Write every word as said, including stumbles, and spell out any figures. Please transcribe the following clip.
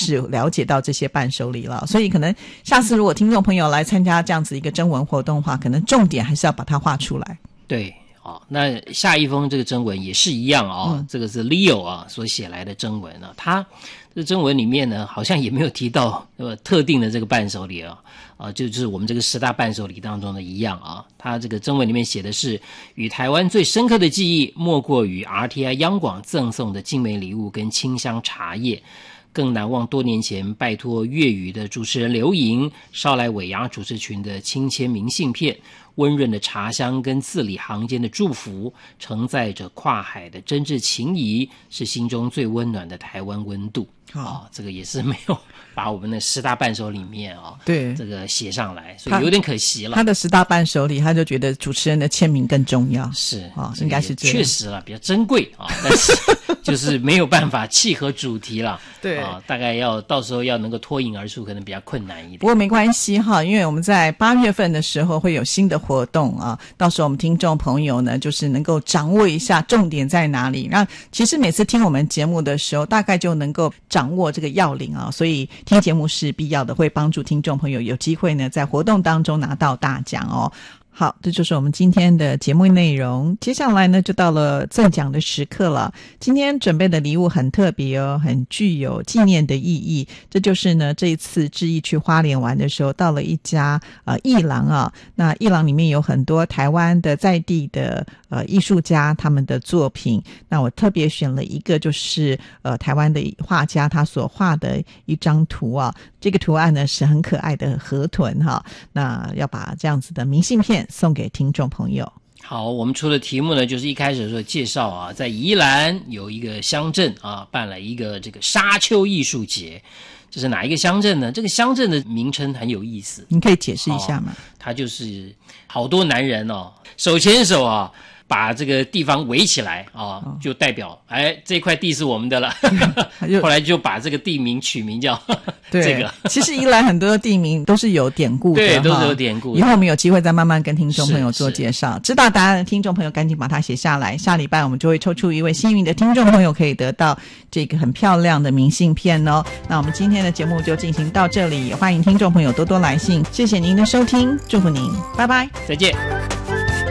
识了解到这些伴手礼了。所以可能下次如果听众朋友来参加这样子一个征文活动的话，可能重点还是要把它画出来。 对。哦，那下一封这个征文也是一样啊、哦嗯，这个是 Leo 啊所写来的征文啊，他这征文里面呢好像也没有提到呃特定的这个伴手礼啊，啊就是我们这个十大伴手礼当中的一样啊，他这个征文里面写的是与台湾最深刻的记忆莫过于 R T I 央广赠送的精美礼物跟清香茶叶。更难忘多年前拜托粤语的主持人刘莹捎来尾牙主持群的亲签明信片，温润的茶香跟字里行间的祝福，承载着跨海的真挚情谊，是心中最温暖的台湾温度。啊、哦，这个也是没有把我们的十大伴手里面啊、哦，对这个写上来，所以有点可惜了。 他的十大伴手礼，他就觉得主持人的签名更重要， 是啊、哦，应该是这样。 确实了，比较珍贵啊、哦，但是就是没有办法契合主题了。对啊、哦，大概要到时候要能够脱颖而出，可能比较困难一点。 不过没关系哈，因为我们在八月份的时候会有新的活动啊，到时候我们听众朋友呢，就是能够掌握一下重点在哪里。那其实每次听我们节目的时候，大概就能够掌握这个要领啊，所以听节目是必要的，会帮助听众朋友有机会呢在活动当中拿到大奖哦。好，这就是我们今天的节目内容。接下来呢，就到了赠奖的时刻了。今天准备的礼物很特别哦，很具有纪念的意义。这就是呢，这一次志毅去花莲玩的时候，到了一家呃艺廊啊。那艺廊里面有很多台湾的在地的呃艺术家他们的作品。那我特别选了一个，就是呃台湾的画家他所画的一张图啊。这个图案呢是很可爱的河豚哈。那要把这样子的明信片送给听众朋友。 好，我们出的题目呢，就是一开始的时候介绍啊，在宜兰有一个乡镇啊，办了一个这个沙丘艺术节。这是哪一个乡镇呢？这个乡镇的名称很有意思， 你可以解释一下吗？ 哦、它就是好多男人哦，手牵手啊。把这个地方围起来啊、哦，就代表哎这块地是我们的了。后来就把这个地名取名叫这个。 其实宜兰很多地名都是有典故的， 对，都是有典故的。 以后我们有机会再慢慢跟听众朋友做介绍。知道答案的听众朋友赶紧把它写下来，下礼拜我们就会抽出一位幸运的听众朋友，可以得到这个很漂亮的明信片哦。那我们今天的节目就进行到这里，也欢迎听众朋友多多来信。谢谢您的收听，祝福您，拜拜， 再见。